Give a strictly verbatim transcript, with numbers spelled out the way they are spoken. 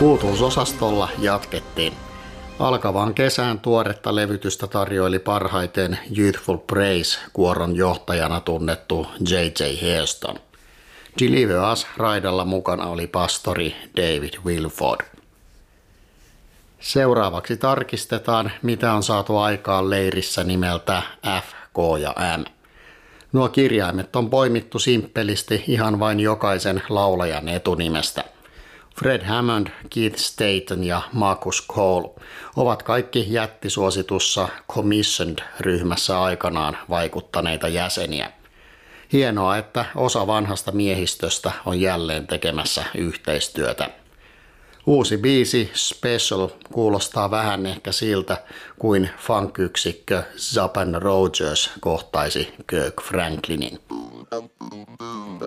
Uutuusosastolla jatkettiin. Alkavaan kesään tuoretta levytystä tarjoili parhaiten Youthful Praise-kuoron johtajana tunnettu J J Hairston. Deliver Us -raidalla mukana oli pastori David Wilford. Seuraavaksi tarkistetaan, mitä on saatu aikaan leirissä nimeltä F, K ja M. Nuo kirjaimet on poimittu simppelisti ihan vain jokaisen laulajan etunimestä. Fred Hammond, Keith Staton ja Marcus Cole ovat kaikki jättisuositussa Commissioned-ryhmässä aikanaan vaikuttaneita jäseniä. Hienoa, että osa vanhasta miehistöstä on jälleen tekemässä yhteistyötä. Uusi biisi Special kuulostaa vähän ehkä siltä, kuin funk-yksikkö Zapp and Rogers kohtaisi Kirk Franklinin.